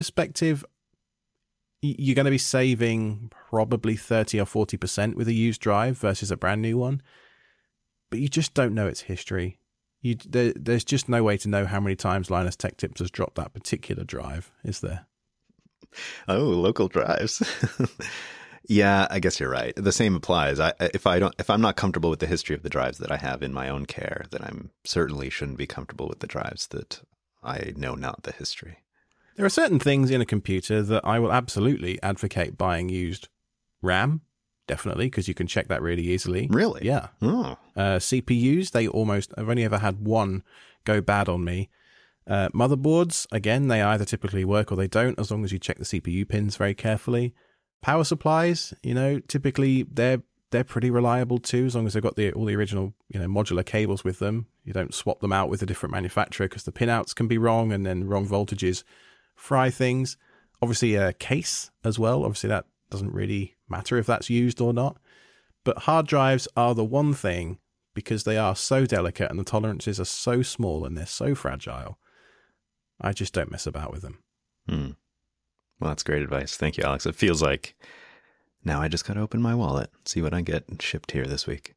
perspective, you're going to be saving probably 30 or 40% with a used drive versus a brand new one. But you just don't know its history. There's just no way to know how many times Linus Tech Tips has dropped that particular drive, is there? Oh, local drives. Yeah, I guess you're right. The same applies. If I'm not comfortable with the history of the drives that I have in my own care, then I'm certainly shouldn't be comfortable with the drives that I know not the history. There are certain things in a computer that I will absolutely advocate buying used. RAM, definitely, because you can check that really easily. Really? Yeah. Oh. CPUs, I've only ever had one go bad on me. Motherboards, again, they either typically work or they don't, as long as you check the CPU pins very carefully. Power supplies, typically they're pretty reliable too, as long as they've got all the original, modular cables with them. You don't swap them out with a different manufacturer because the pinouts can be wrong, and then wrong voltages fry things. Obviously, a case as well. Obviously, that doesn't really matter if that's used or not. But hard drives are the one thing, because they are so delicate and the tolerances are so small and they're so fragile. I just don't mess about with them. Well, that's great advice. Thank you, Alex. It feels like now I just got to open my wallet, see what I get shipped here this week.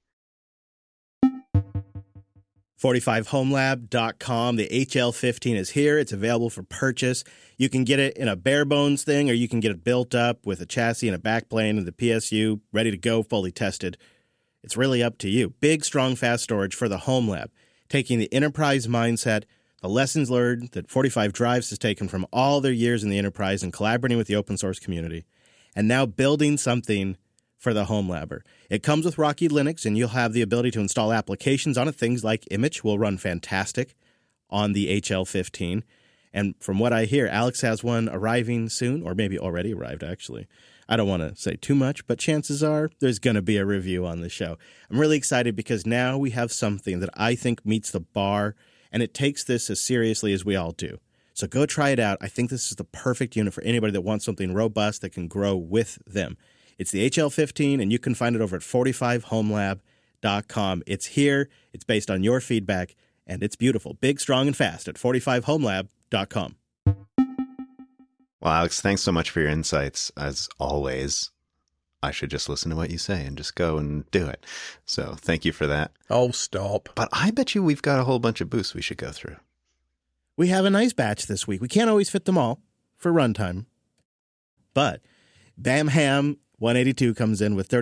45homelab.com. The HL15 is here. It's available for purchase. You can get it in a bare bones thing, or you can get it built up with a chassis and a backplane and the PSU ready to go, fully tested. It's really up to you. Big, strong, fast storage for the home lab, taking the enterprise mindset, the lessons learned that 45 Drives has taken from all their years in the enterprise and collaborating with the open source community, and now building something for the home labber. It comes with Rocky Linux, and you'll have the ability to install applications on it. Things like Image will run fantastic on the HL15. And from what I hear, Alex has one arriving soon, or maybe already arrived, actually. I don't want to say too much, but chances are there's going to be a review on the show. I'm really excited because now we have something that I think meets the bar, and it takes this as seriously as we all do. So go try it out. I think this is the perfect unit for anybody that wants something robust that can grow with them. It's the HL15, and you can find it over at 45homelab.com. It's here. It's based on your feedback, and it's beautiful. Big, strong, and fast at 45homelab.com. Well, Alex, thanks so much for your insights. As always, I should just listen to what you say and just go and do it. So thank you for that. Oh, stop. But I bet you we've got a whole bunch of boosts we should go through. We have a nice batch this week. We can't always fit them all for runtime. But Bam Ham 182 comes in with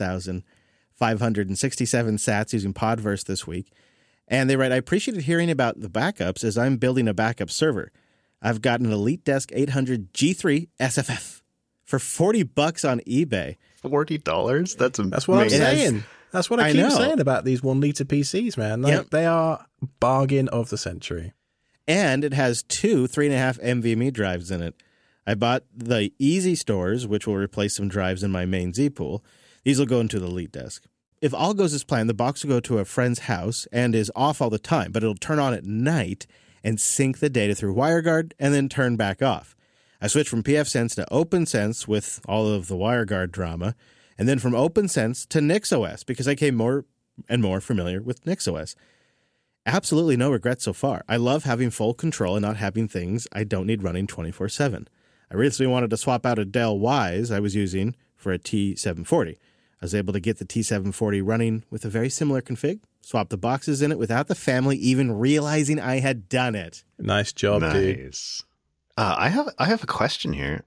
34,567 sats using Podverse this week. And they write, I appreciated hearing about the backups as I'm building a backup server. I've got an EliteDesk 800 G3 SFF for $40 on eBay. $40? That's what I'm saying. That's what I keep saying about these 1 liter PCs, man. They are bargain of the century. And it has two 3.5 NVMe drives in it. I bought the Easy Stores, which will replace some drives in my main Z pool. These will go into the EliteDesk. If all goes as planned, the box will go to a friend's house and is off all the time, but it'll turn on at night and sync the data through WireGuard and then turn back off. I switched from pfSense to OpenSense with all of the WireGuard drama, and then from OpenSense to NixOS because I became more and more familiar with NixOS. Absolutely no regrets so far. I love having full control and not having things I don't need running 24/7. I recently wanted to swap out a Dell Wyse I was using for a T740. I was able to get the T740 running with a very similar config, swap the boxes in it without the family even realizing I had done it. Nice job, dude. I have a question here.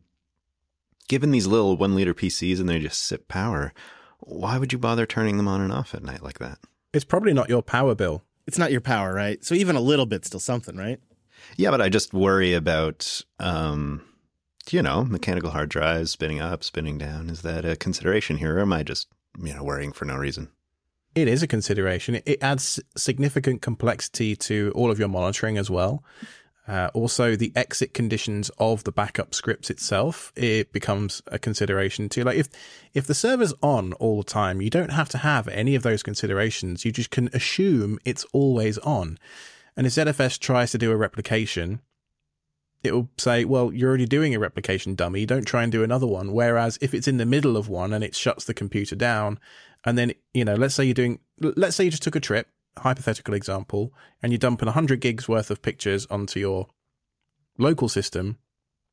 Given these little 1 liter PCs and they just sip power, why would you bother turning them on and off at night like that? It's probably not your power bill. It's not your power, right? So even a little bit's still something, right? Yeah, but I just worry about, mechanical hard drives spinning up, spinning down. Is that a consideration here, or am I just, worrying for no reason? It is a consideration. It adds significant complexity to all of your monitoring as well. Also, the exit conditions of the backup script itself, it becomes a consideration too. Like if the server's on all the time, you don't have to have any of those considerations. You just can assume it's always on. And if ZFS tries to do a replication, it will say, well, you're already doing a replication, dummy. Don't try and do another one. Whereas if it's in the middle of one and it shuts the computer down, and then, let's say you just took a trip, hypothetical example, and you're dumping 100 gigs worth of pictures onto your local system,